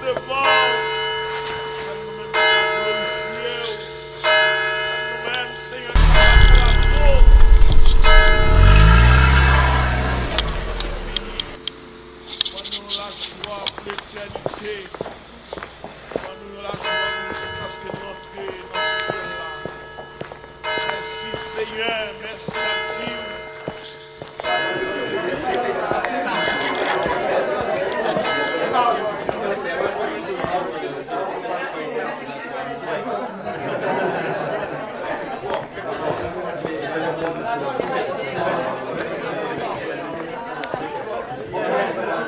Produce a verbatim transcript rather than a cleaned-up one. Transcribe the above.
devant. Ça nous-mêmes glorifier. Ça nous-mêmes, Seigneur, nous la joie pour l'éternité. Nous la joie parce que notre dans ce ciel-là. Merci Seigneur, merci à Dieu.